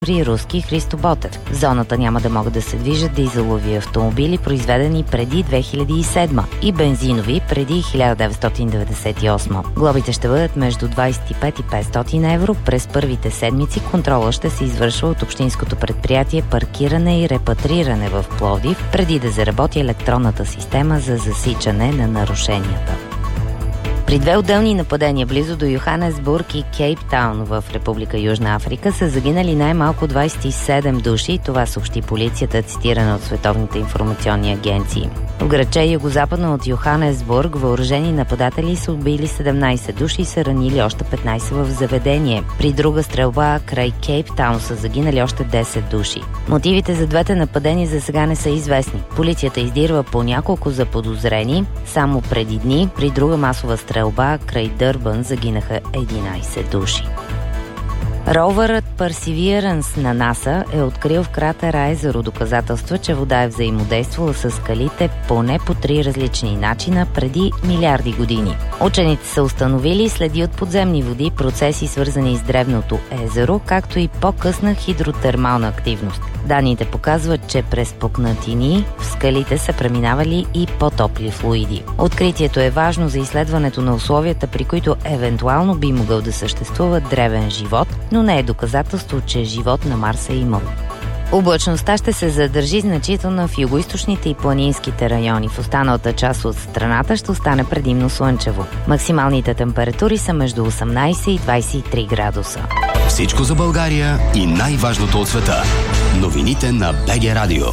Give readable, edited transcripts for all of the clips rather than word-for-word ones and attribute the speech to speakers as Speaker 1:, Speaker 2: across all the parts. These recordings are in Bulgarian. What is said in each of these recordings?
Speaker 1: при руски Христо Ботев. В зоната няма да могат да се движат дизелови автомобили, произведени преди 2007 и бензинови преди 1998. Глобите ще бъдат между 25 и 500 евро. През първите седмици контрола ще се извършва от общинското предприятие Паркиране и репатриране в Пловдив, преди да заработи електронната система за засичане на нарушенията. При две отделни нападения близо до Йоханесбург и Кейптаун в Република Южна Африка са загинали най-малко 27 души. Това съобщи полицията, цитирана от световните информационни агенции. В градче югозападно от Йоханесбург въоръжени нападатели са убили 17 души и са ранили още 15 в заведение. При друга стрелба край Кейптаун са загинали още 10 души. Мотивите за двете нападения за сега не са известни. Полицията издирва по няколко заподозрени. Само преди дни при друга масова стрелба край Дърбан загинаха 11 души. Ровърът Perseverance на НАСА е открил в кратера езеро доказателства, че вода е взаимодействала с скалите поне по 3 различни начина преди милиарди години. Учените са установили следи от подземни води, процеси свързани с древното езеро, както и по-късна хидротермална активност. Данните показват, че през пукнатини в скалите са преминавали и по-топли флуиди. Откритието е важно за изследването на условията, при които евентуално би могъл да съществува древен живот, но не е доказателство, че живот на Марс е имал. Облачността ще се задържи значително в югоизточните и планинските райони. В останалата част от страната ще остане предимно слънчево. Максималните температури са между 18 и 23 градуса.
Speaker 2: Всичко за България и най-важното от света. Новините на БГ Радио.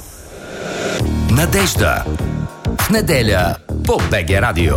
Speaker 2: Надежда. В неделя по БГ Радио.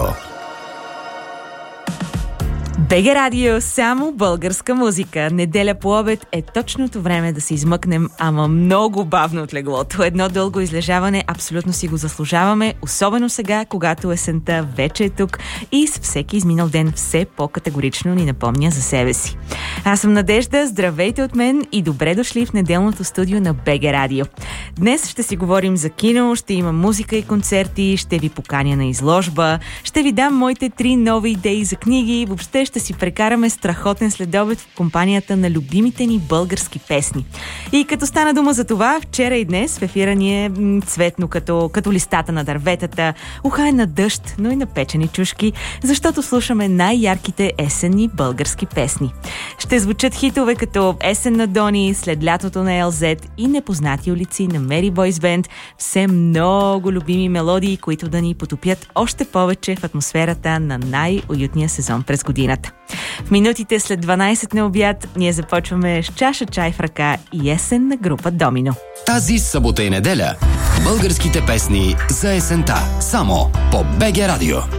Speaker 3: БГ Радио, само българска музика. Неделя по обед е точното време да се измъкнем, ама много бавно от леглото. Едно дълго излежаване абсолютно си го заслужаваме, особено сега, когато есента вече е тук и с всеки изминал ден все по-категорично ни напомня за себе си. Аз съм Надежда, здравейте от мен и добре дошли в неделното студио на БГ Радио. Днес ще си говорим за кино, ще има музика и концерти, ще ви поканя на изложба, ще ви дам моите 3 нови идеи за книги, въобще ще си прекараме страхотен следобед в компанията на любимите ни български песни. И като стана дума за това, вчера и днес в ефира ни е цветно като листата на дърветата, уха е на дъжд, но и на печени чушки, защото слушаме най-ярките есенни български песни. Ще звучат хитове като Есен на Дони, След лятото на ЛЗ и Непознати улици на Мери Бойс Бенд. Все много любими мелодии, които да ни потопят още повече в атмосферата на най-уютния сезон през годината. В минутите след 12 на обяд ние започваме с чаша чай в ръка и есен на група Домино.
Speaker 2: Тази събота и неделя българските песни за есента. Само по БГ Радио.